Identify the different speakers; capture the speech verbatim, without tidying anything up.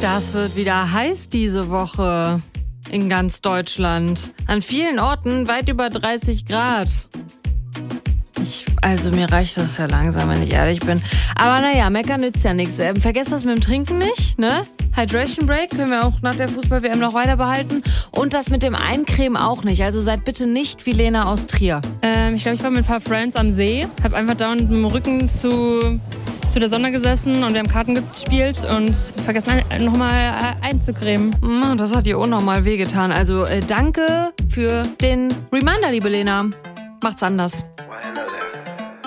Speaker 1: Das wird wieder heiß diese Woche in ganz Deutschland. An vielen Orten weit über dreißig Grad. Ich, also mir reicht das ja langsam, wenn ich ehrlich bin. Aber naja, meckern nützt ja nichts. Ähm, vergesst das mit dem Trinken nicht, ne? Hydration Break können wir auch nach der Fußball-W M noch weiter behalten. Und das mit dem Eincremen auch nicht. Also seid bitte nicht wie Lena aus Trier.
Speaker 2: Ähm, ich glaube, ich war mit ein paar Friends am See. Hab einfach da mit dem Rücken zu, zu der Sonne gesessen und wir haben Karten gespielt und vergessen nochmal einzucremen.
Speaker 1: Das hat dir auch nochmal wehgetan. Also äh, danke für den Reminder, liebe Lena. Macht's anders.